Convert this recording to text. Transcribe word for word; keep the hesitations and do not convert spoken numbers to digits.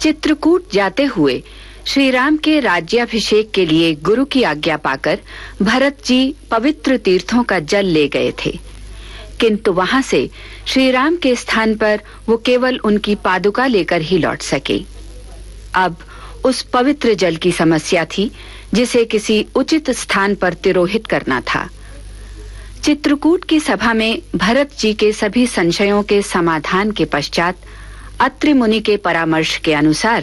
चित्रकूट जाते हुए श्री राम के राज्याभिषेक के लिए गुरु की आज्ञा पाकर भरत जी पवित्र तीर्थों का जल ले गए थे, किंतु वहां से श्री राम के स्थान पर वो केवल उनकी पादुका लेकर ही लौट सके। अब उस पवित्र जल की समस्या थी जिसे किसी उचित स्थान पर तिरोहित करना था। चित्रकूट की सभा में भरत जी के सभी संशयों के समाधान के पश्चात अत्रि मुनि के परामर्श के अनुसार